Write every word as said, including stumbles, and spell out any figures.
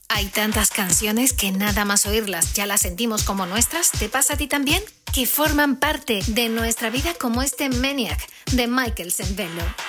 Hay tantas canciones que nada más oírlas ya las sentimos como nuestras. ¿Te pasa a ti también? Que forman parte de nuestra vida como este Maniac de Michael Sembello.